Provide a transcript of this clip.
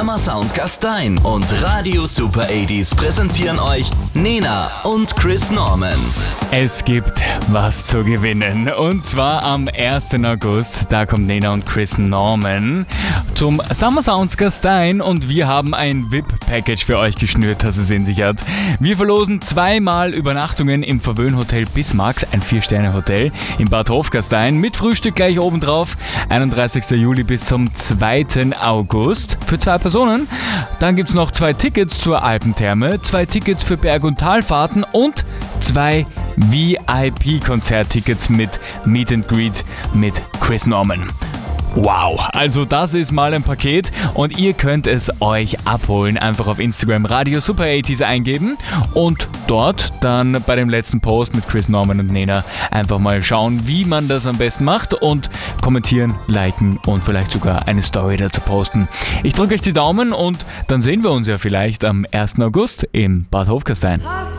Summer Sound Gastein und Radio Super 80s präsentieren euch Nena und Chris Norman. Es gibt was zu gewinnen und zwar am 1. August, da kommt Nena und Chris Norman zum Summer Sounds Gastein und wir haben ein VIP-Package für euch geschnürt, das es in sich hat. Wir verlosen 2-mal Übernachtungen im Verwöhnhotel Bismarck, ein 4-Sterne-Hotel in Bad Hofgastein mit Frühstück gleich obendrauf, 31. Juli bis zum 2. August für 2 Personen. Dann gibt es noch 2 Tickets zur Alpentherme, 2 Tickets für Berg- und Talfahrten und 2 VIP-Konzerttickets mit Meet and Greet mit Chris Norman. Wow, also das ist mal ein Paket und ihr könnt es euch abholen. Einfach auf Instagram Radio Super 80s eingeben und dort dann bei dem letzten Post mit Chris Norman und Nena einfach mal schauen, wie man das am besten macht und kommentieren, liken und vielleicht sogar eine Story dazu posten. Ich drücke euch die Daumen und dann sehen wir uns ja vielleicht am 1. August im Bad Hofgastein.